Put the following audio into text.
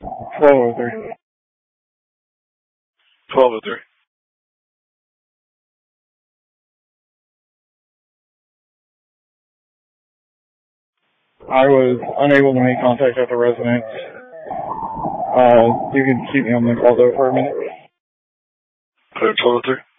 1203. 1203. I was unable to make contact with the residence. You can keep me on the call though for a minute. Clear 1203.